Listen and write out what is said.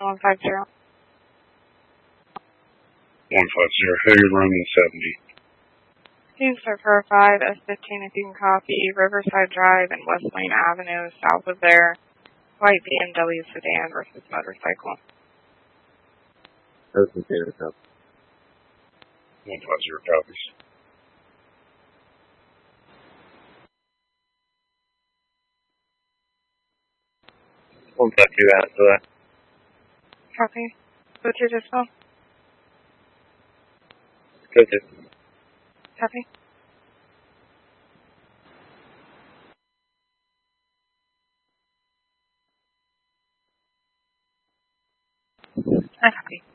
150. 150. Hager Roman 70. Teamster for 5, S15 if you can copy, Riverside Drive and West Lane Avenue, south of there. White BMW sedan versus motorcycle. Ocean Theater Cup. 150 copies. One five two out to that. Copy. What's your dispo? Go to. Copy. I copy.